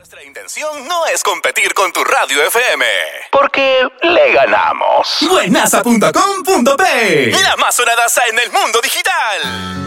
Nuestra intención no es competir con tu radio FM, porque le ganamos. Buenaza.com.p, la más sonadaza en el mundo digital.